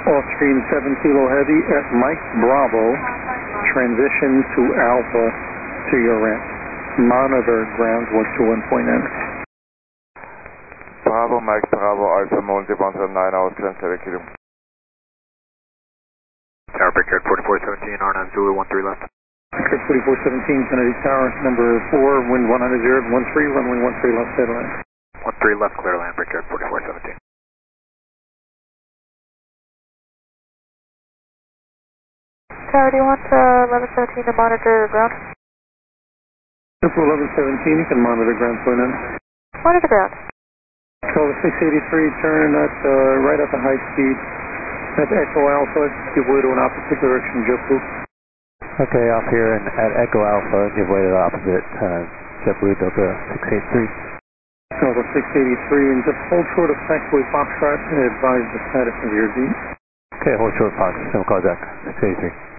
Austrian 7 Kilo Heavy at Mike Bravo, transition to Alpha to your ramp. Monitor ground 121.9. Bravo, Mike Bravo, Alpha Multi 179, hours, climb 7 kilo. Tower Brickyard 4417, R9 Zulu 13 left. Brickyard 4417, Kennedy Tower, number 4, wind 100, 13, runway 13 left, clear land. 13 left, clear land, Brickyard 4417. Tower, do you want 1117 to monitor ground? For 1117, you can monitor ground point in. Monitor ground. Control 683, turn at right at the high speed. At Echo Alpha, give way to an opposite direction, JetBlue. Okay, off here and at Echo Alpha, give way to the opposite, JetBlue Delta 683. Delta 683, and just hold short of taxiway Foxtrot and advise the status of your D. Okay, hold short Fox, Simcoe Jack 683.